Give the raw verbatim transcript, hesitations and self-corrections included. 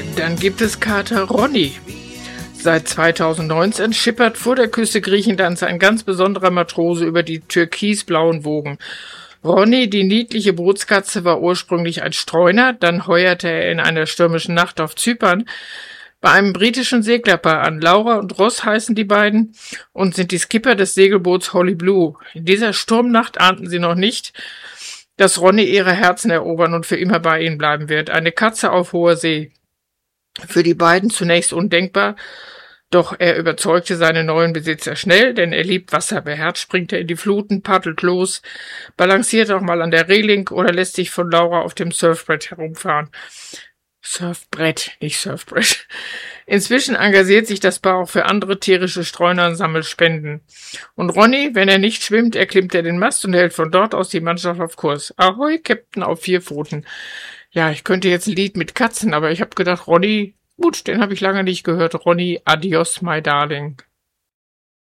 Dann gibt es Kater Ronny. Seit zweitausendneunzehn schippert vor der Küste Griechenlands ein ganz besonderer Matrose über die türkisblauen Wogen. Ronny, die niedliche Bootskatze, war ursprünglich ein Streuner, dann heuerte er in einer stürmischen Nacht auf Zypern bei einem britischen Seglerpaar an. Laura und Ross heißen die beiden und sind die Skipper des Segelboots Holly Blue. In dieser Sturmnacht ahnten sie noch nicht, dass Ronny ihre Herzen erobern und für immer bei ihnen bleiben wird. Eine Katze auf hoher See. Für die beiden zunächst undenkbar, doch er überzeugte seine neuen Besitzer schnell, denn er liebt Wasser. Beherzt springt er in die Fluten, paddelt los, balanciert auch mal an der Reling oder lässt sich von Laura auf dem Surfbrett herumfahren. Surfbrett, nicht Surfbrett. Inzwischen engagiert sich das Paar auch für andere tierische Streuner und sammelt Spenden. Und Ronny, wenn er nicht schwimmt, erklimmt er den Mast und hält von dort aus die Mannschaft auf Kurs. Ahoi, Captain auf vier Pfoten. Ja, ich könnte jetzt ein Lied mit Katzen, aber ich habe gedacht, Ronny, gut, den habe ich lange nicht gehört. Ronny, adios, my darling.